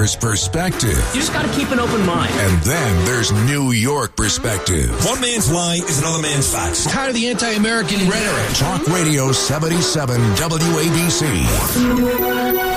There's perspective. You just got to keep an open mind. And then there's New York perspective. One man's lie is another man's facts. Tired of the anti-American rhetoric. Talk Radio 77 WABC.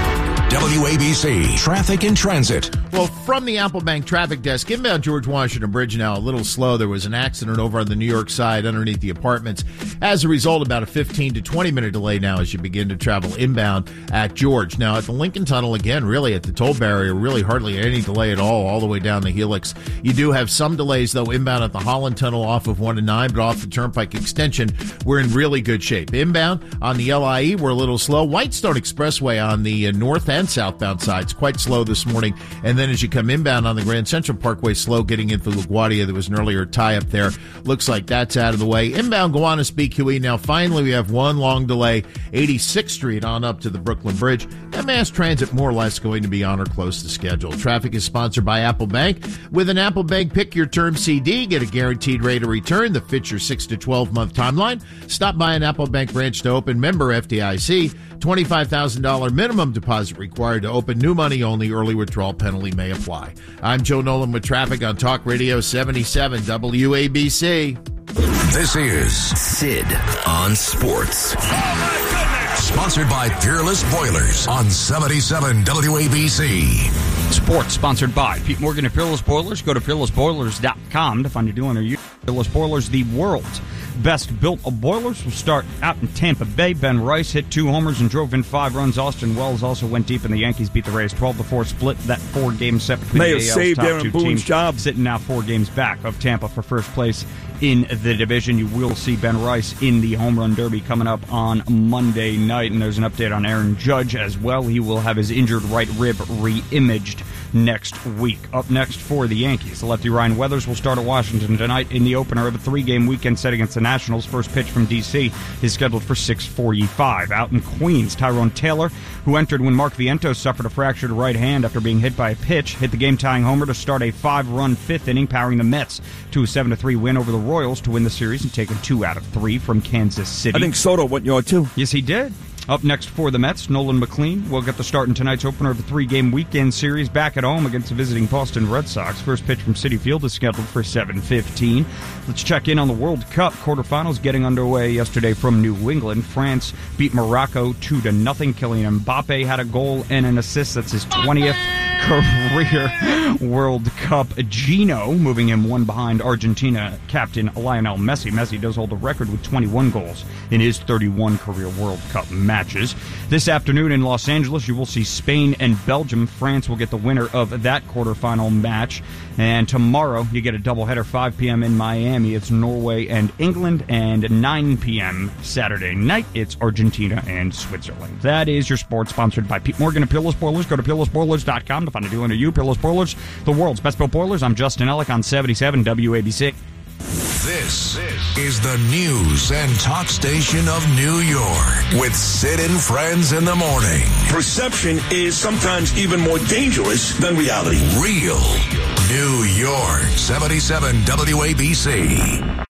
WABC, Traffic and Transit. Well, from the Apple Bank traffic desk, inbound George Washington Bridge now a little slow. There was an accident over on the New York side underneath the apartments. As a result, about a 15 to 20-minute delay now as you begin to travel inbound at George. Now, at the Lincoln Tunnel, again, really at the toll barrier, really hardly any delay at all the way down the Helix. You do have some delays, though, inbound at the Holland Tunnel off of 1 and 9, but off the Turnpike Extension, we're in really good shape. Inbound on the LIE, we're a little slow. Whitestone Expressway on the north and southbound sides, quite slow this morning. And then as you come inbound on the Grand Central Parkway, slow getting into LaGuardia. There was an earlier tie-up there. Looks like that's out of the way. Inbound Gowanus BQE. Now, finally, we have one long delay, 86th Street on up to the Brooklyn Bridge. And mass transit more or less going to be on or close to schedule. Traffic is sponsored by Apple Bank. With an Apple Bank Pick Your Term CD, get a guaranteed rate of return that fits your 6 to 12-month timeline. Stop by an Apple Bank branch to open. Member FDIC. $25,000 minimum deposit required to open. New money only. Early withdrawal penalty may apply. I'm Joe Nolan with traffic on Talk Radio 77 WABC. This is Sid on Sports. Sponsored by Peerless Boilers on 77 WABC. Sports sponsored by Pete Morgan and Peerless Boilers. Go to peerlessboilers.com to find your dealer near you. Peerless Boilers, the world's best built of boilers. Will start out in Tampa Bay. Ben Rice hit 2 homers and drove in 5 runs. Austin Wells also went deep, and the Yankees beat the Rays 12-4. Split that 4-game set between May the have AL's saved top Aaron 2 Boone's teams. job. Sitting now 4 games back of Tampa for first place in the division. You will see Ben Rice in the Home Run Derby coming up on Monday night, and there's an update on Aaron Judge as well. He will have his injured right rib re-imaged next week. Up next for the Yankees, the lefty Ryan Weathers will start at Washington tonight in the opener of a 3-game weekend set against the Nationals. First pitch from D.C. is scheduled for 6:45. Out in Queens, Tyrone Taylor, who entered when Mark Vientos suffered a fractured right hand after being hit by a pitch, hit the game-tying homer to start a 5-run 5th inning, powering the Mets to a 7-3 win over the Royals to win the series and taking 2 out of 3 from Kansas City. I think Soto went yard too. Yes, he did. Up next for the Mets, Nolan McLean will get the start in tonight's opener of a 3-game weekend series back at home against the visiting Boston Red Sox. First pitch from Citi Field is scheduled for 7:15. Let's check in on the World Cup quarterfinals getting underway yesterday from New England. France beat Morocco 2-0. Kylian Mbappe had a goal and an assist. That's his 20th career World Cup. Gino moving him 1 behind Argentina captain Lionel Messi. Messi does hold the record with 21 goals in his 31 career World Cup matches. This afternoon in Los Angeles, you will see Spain and Belgium. France will get the winner of that quarterfinal match. And tomorrow, you get a doubleheader, 5 p.m. in Miami. It's Norway and England. And 9 p.m. Saturday night, it's Argentina and Switzerland. That is your sports, sponsored by Pete Morgan and Peerless Boilers. Go to peerlessboilers.com to find a dealer near you. Peerless Boilers, the world's best built boilers. I'm Justin Ellick on 77 WABC. This is the news and talk station of New York with Sid and Friends in the morning. Perception is sometimes even more dangerous than reality. Real New York, 77 WABC.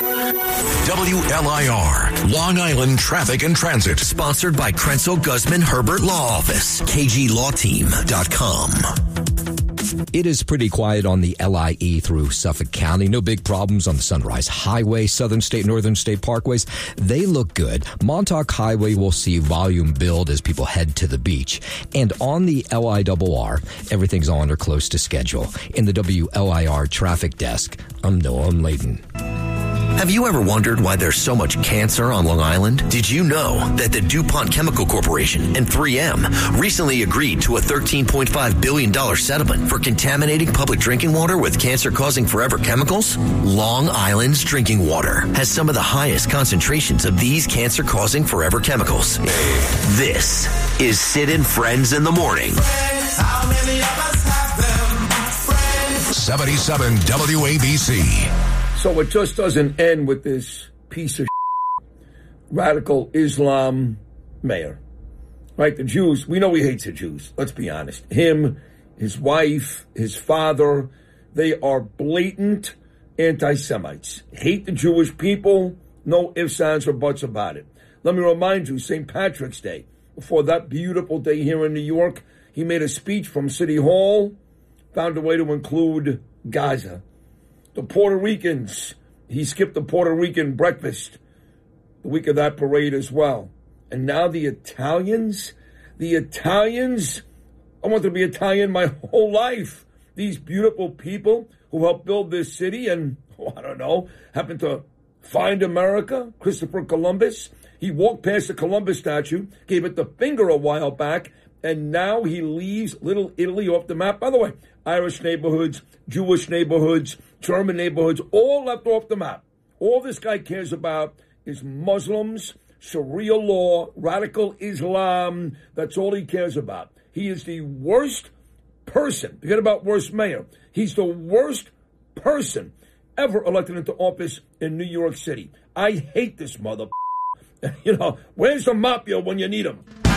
WLIR, Long Island Traffic and Transit. Sponsored by Krenzel Guzman Herbert Law Office. KGLawTeam.com. It is pretty quiet on the LIE through Suffolk County. No big problems on the Sunrise Highway, Southern State, Northern State Parkways. They look good. Montauk Highway will see volume build as people head to the beach. And on the LIRR, everything's on or close to schedule. In the WLIR traffic desk, I'm Noam Layden. Have you ever wondered why there's so much cancer on Long Island? Did you know that the DuPont Chemical Corporation and 3M recently agreed to a $13.5 billion settlement for contaminating public drinking water with cancer-causing forever chemicals? Long Island's drinking water has some of the highest concentrations of these cancer-causing forever chemicals. This is Sid and Friends in the Morning. How many of us have them? 77 WABC. So it just doesn't end with this piece of radical Islam mayor. Right? The Jews, we know he hates the Jews. Let's be honest. Him, his wife, his father, they are blatant anti-Semites. Hate the Jewish people. No ifs, ands, or buts about it. Let me remind you, St. Patrick's Day, before that beautiful day here in New York, He made a speech from City Hall, found a way to include Gaza. The Puerto Ricans, he skipped the Puerto Rican breakfast the week of that parade as well. And now the Italians, I wanted to be Italian my whole life. These beautiful people who helped build this city and, happened to find America, Christopher Columbus. He walked past the Columbus statue, gave it the finger a while back, and now he leaves Little Italy off the map. By the way, Irish neighborhoods, Jewish neighborhoods, German neighborhoods, all left off the map. All this guy cares about is Muslims, Sharia law, radical Islam. That's all he cares about. He is the worst person. Forget about worst mayor. He's the worst person ever elected into office in New York City. I hate this mother. Where's the mafia when you need him?